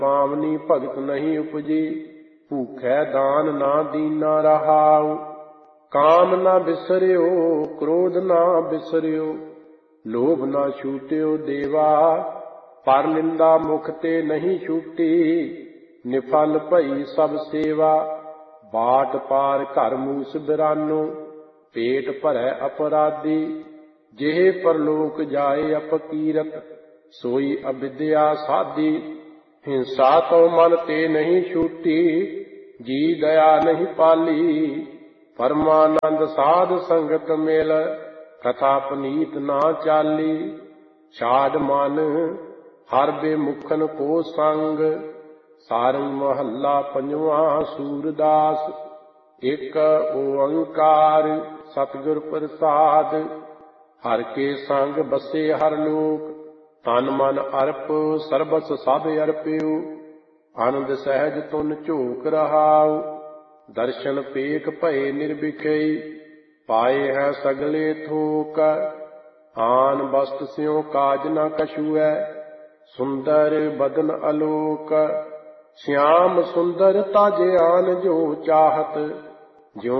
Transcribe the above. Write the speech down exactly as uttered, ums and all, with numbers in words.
पावनी भगत नहीं उपजी, भूखै दान ना दीना रहाऊ। काम ना बिसरियो क्रोध ना बिसरियो, लोभ ना छूटियो देवा। पर निंदा मुख ते नहीं छूटी, निफल भई सब सेवा। बाट पार घर मूस बिरानो, पेट भरै अपराधी। जेहे परलोक जाए अपकीरत, सोई अविद्या साधी। हिंसा तो मन ते नहीं छूटी, जी दया नहीं पाली। परमानंद साध संगत मिल, कथा पनीत ना चाली। छाड़ मन हर बेमुखन को संग, सारंग महला पंजवा सूरदास। एक ओंकार सतगुर प्रसाद, हर के संग बसे हर लोक। तन मन अर्प सर्बस सब अर्प्यो, आनंद सहज तुन झोक रहाऊ। दर्शन पेख भये निर्विखई, पाए हैं सगले थोक। आन वस्त स्यों काज न कछु है, सुंदर बदन आलोक। श्याम सुंदर ताजे आन जो चाहत, ज्यों